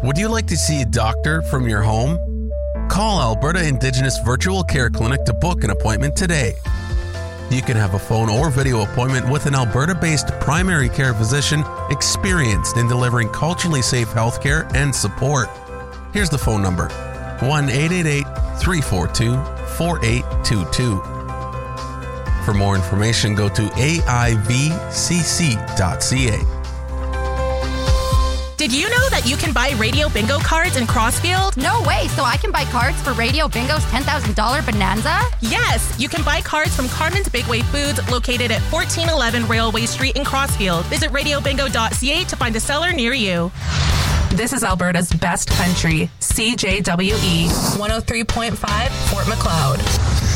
Would you like to see a doctor from your home? Call Alberta Indigenous Virtual Care Clinic to book an appointment today. You can have a phone or video appointment with an Alberta-based primary care physician experienced in delivering culturally safe healthcare and support. Here's the phone number, 1-888-342-4822. For more information, go to aivcc.ca. Did you know that you can buy Radio Bingo cards in Crossfield? No way, so I can buy cards for Radio Bingo's $10,000 bonanza? Yes, you can buy cards from Carmen's Big Way Foods, located at 1411 Railway Street in Crossfield. Visit radiobingo.ca to find a seller near you. This is Alberta's best country, CJWE 103.5 Fort McLeod.